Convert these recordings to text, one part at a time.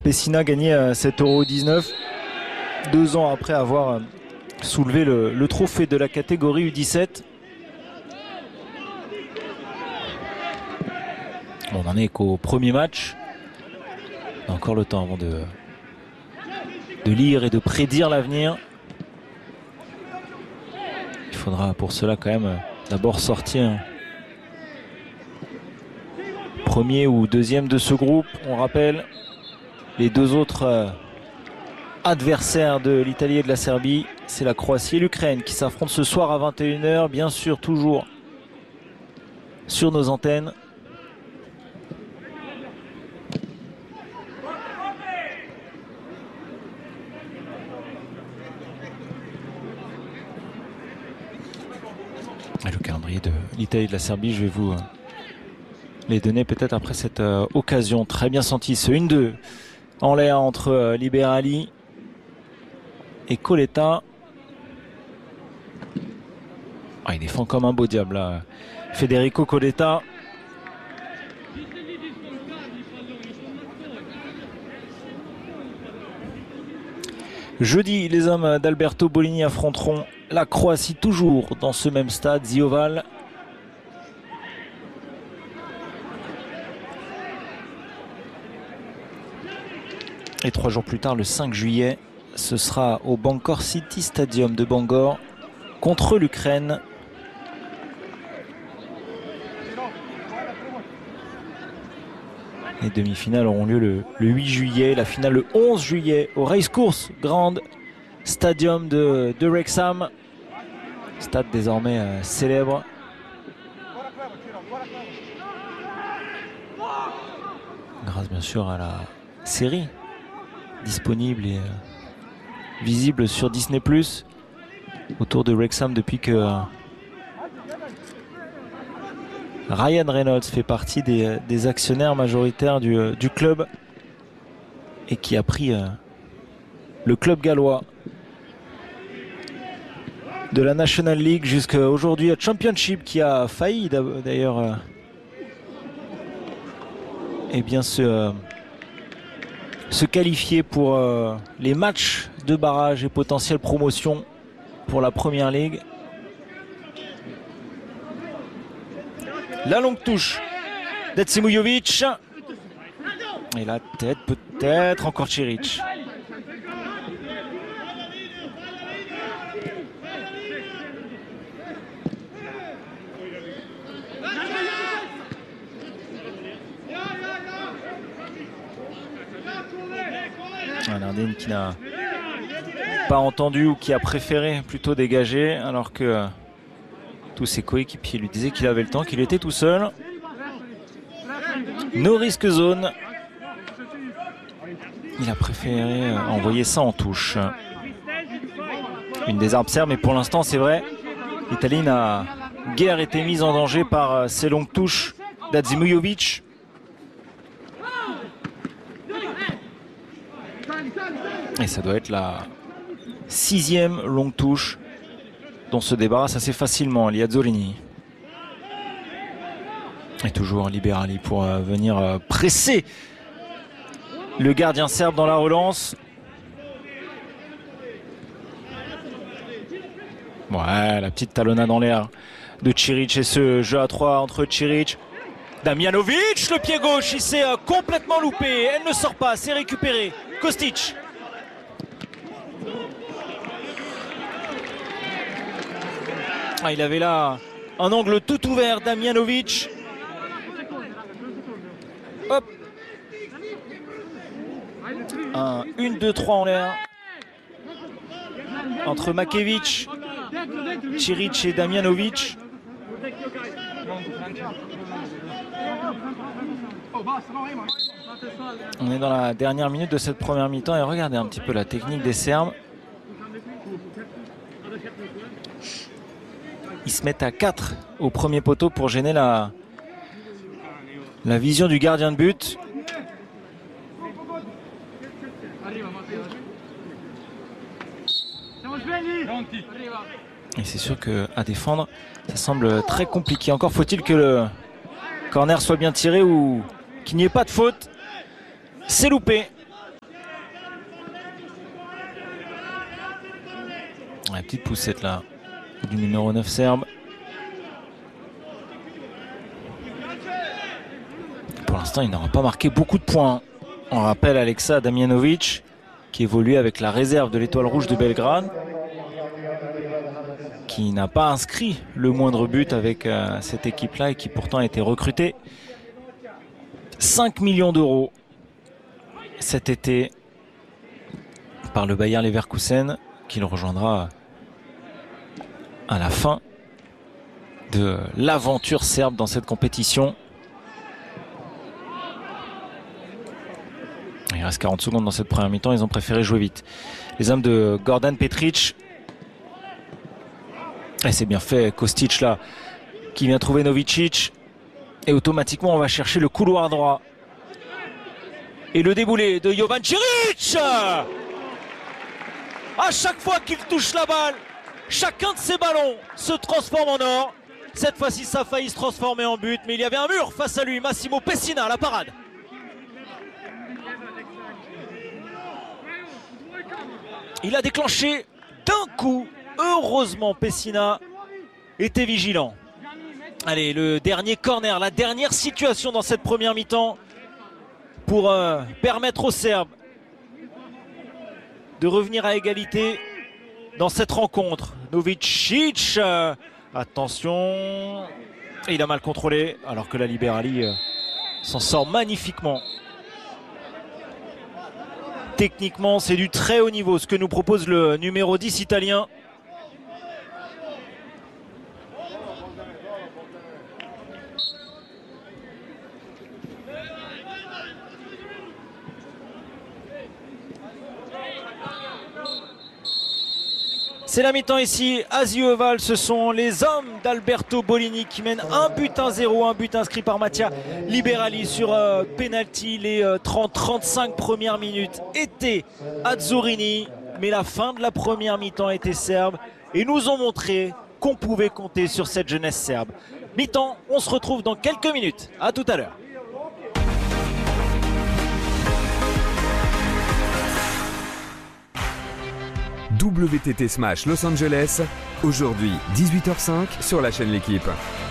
Pessina gagnait cet Euro 19 2 ans après avoir soulevé le trophée de la catégorie U17. On en est qu'au premier match. On a encore le temps avant de lire et de prédire l'avenir. Il faudra pour cela quand même d'abord sortir premier ou deuxième de ce groupe. On rappelle les deux autres adversaires de l'Italie et de la Serbie, c'est la Croatie et l'Ukraine qui s'affrontent ce soir à 21 h, bien sûr toujours sur nos antennes. Et le calendrier de l'Italie et de la Serbie, je vais vous les donner peut-être après cette occasion. Très bien senti ce 1-2 en l'air entre Liberali et Coletta. Il défend comme un beau diable là, Federico Coletta. Jeudi, les hommes d'Alberto Bolini affronteront la Croatie toujours dans ce même stade, The Oval. Et 3 jours plus tard, le 5 juillet, ce sera au Bangkok City Stadium de Bangor contre l'Ukraine. Les demi-finales auront lieu le 8 juillet, la finale le 11 juillet au Racecourse Ground Stadium de Wrexham. Stade désormais célèbre. Grâce bien sûr à la série disponible et visible sur Disney+ autour de Wrexham depuis que Ryan Reynolds fait partie des actionnaires majoritaires du club et qui a pris le club gallois de la National League jusqu'à aujourd'hui à Championship, qui a failli d'ailleurs eh bien se qualifier pour les matchs de barrage et potentielle promotion pour la Premier League. La longue touche d'Etsimujovic. Et la tête peut-être encore Čirić. Nardin qui n'a pas entendu ou qui a préféré plutôt dégager, alors que tous ses coéquipiers lui disaient qu'il avait le temps, qu'il était tout seul. No risk zone. Il a préféré envoyer ça en touche. Une des armes serbes, mais pour l'instant c'est vrai, l'Italie n'a guère été mise en danger par ces longues touches d'Adzimujovic. Et ça doit être la 6e longue touche dont se débarrasse assez facilement Liazzorini. Et toujours Liberali pour venir presser le gardien serbe dans la relance. Ouais, la petite talonnade dans l'air de Čirić et ce jeu à 3 entre Čirić. Damjanovic, le pied gauche, il s'est complètement loupé. Elle ne sort pas, c'est récupéré. Kostic. Il avait là un angle tout ouvert, Damjanovic. Hop. 1, 2, 3 en l'air. Entre Makevic, Čirić et Damjanovic. On est dans la dernière minute de cette première mi-temps et regardez un petit peu la technique des Serbes. Ils se mettent à 4 au premier poteau pour gêner la vision du gardien de but. Et c'est sûr qu'à défendre, ça semble très compliqué. Encore faut-il que le corner soit bien tiré ou qu'il n'y ait pas de faute. C'est loupé. Ouais, petite poussette là du numéro 9 serbe. Pour l'instant, il n'aura pas marqué beaucoup de points. On rappelle Alexa Damjanovic qui évolue avec la réserve de l'Étoile Rouge de Belgrade, qui n'a pas inscrit le moindre but avec cette équipe-là et qui pourtant a été recrutée 5 millions d'euros cet été par le Bayer Leverkusen, qui le rejoindra à la fin de l'aventure serbe dans cette compétition. Il reste 40 secondes dans cette première mi-temps, ils ont préféré jouer vite. Les hommes de Gordon Petric. Et c'est bien fait, Kostic là, qui vient trouver Novicic. Et automatiquement, on va chercher le couloir droit. Et le déboulé de Jovan Ciric. À chaque fois qu'il touche la balle, chacun de ces ballons se transforme en or. Cette fois-ci, ça a failli se transformer en but, mais il y avait un mur face à lui. Massimo Pessina, la parade. Il a déclenché d'un coup. Heureusement, Pessina était vigilant. Allez, le dernier corner, la dernière situation dans cette première mi-temps pour permettre aux Serbes de revenir à égalité dans cette rencontre. Novicic, attention, il a mal contrôlé alors que la Liberali s'en sort magnifiquement. Techniquement, c'est du très haut niveau ce que nous propose le numéro 10 italien. C'est la mi-temps ici, Asie Oval, ce sont les hommes d'Alberto Bolini qui mènent 1-0, un but inscrit par Mattia Liberali sur penalty. Les 30-35 premières minutes étaient Azzurrini, mais la fin de la première mi-temps était serbe et nous ont montré qu'on pouvait compter sur cette jeunesse serbe. Mi-temps, on se retrouve dans quelques minutes, à tout à l'heure. WTT Smash Los Angeles, aujourd'hui 18h05 sur la chaîne L'Équipe.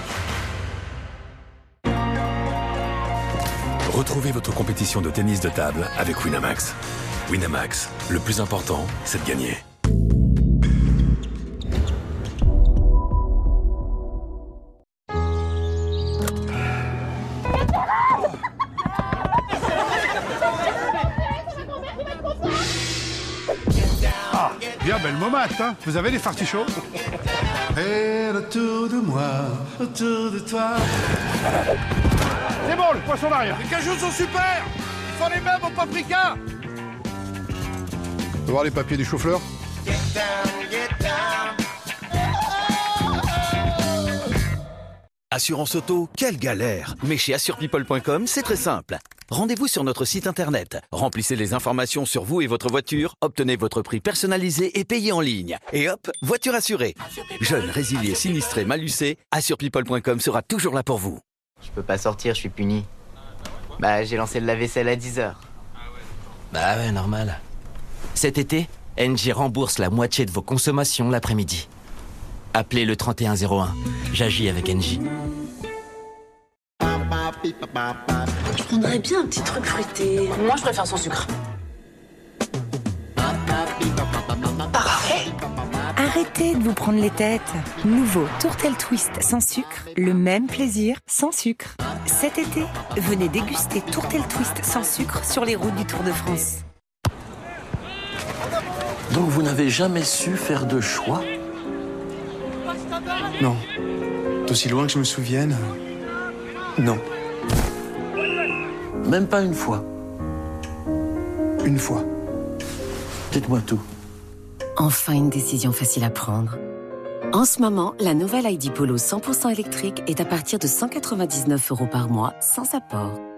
Retrouvez votre compétition de tennis de table avec Winamax. Winamax, le plus important, c'est de gagner. Bien belle momate, hein. Vous avez des fartichauds? Et autour de moi, autour de toi. C'est bon, le poisson d'arrière. Les cajous sont super. Ils font les mêmes au paprika. On va voir les papiers du chauffeur. Assurance auto, quelle galère! Mais chez AssurePeople.com, c'est très simple. Rendez-vous sur notre site internet, remplissez les informations sur vous et votre voiture, obtenez votre prix personnalisé et payez en ligne. Et hop, voiture assurée. Jeune, résilié, sinistré, malucé, AssurePeople.com sera toujours là pour vous. Je peux pas sortir, je suis puni. Bah, j'ai lancé le lave-vaisselle à 10h. Bah ouais, normal. Cet été, Engie rembourse la moitié de vos consommations l'après-midi. Appelez le 3101. J'agis avec Engie. Je prendrais bien un petit truc fruité. Moi, je préfère sans sucre. Parfait. Arrêtez de vous prendre les têtes. Nouveau Tourtel Twist sans sucre, le même plaisir sans sucre. Cet été, venez déguster Tourtel Twist sans sucre sur les routes du Tour de France. Donc vous n'avez jamais su faire de choix? Non. D'aussi loin que je me souvienne, non. Même pas une fois? Une fois. Dites-moi tout. Enfin une décision facile à prendre. En ce moment, la nouvelle ID Polo 100% électrique est à partir de 199 € par mois, sans apport.